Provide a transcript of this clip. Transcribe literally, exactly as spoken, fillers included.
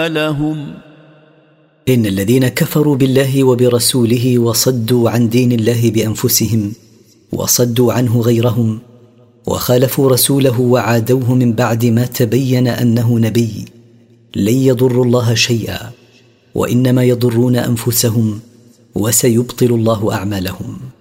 لهم. إن الذين كفروا بالله وبرسوله وصدوا عن دين الله بأنفسهم وصدوا عنه غيرهم وخالفوا رسوله وعادوه من بعد ما تبين أنه نبي لن يضروا الله شيئا، وإنما يضرون أنفسهم، وسيبطل الله أعمالهم.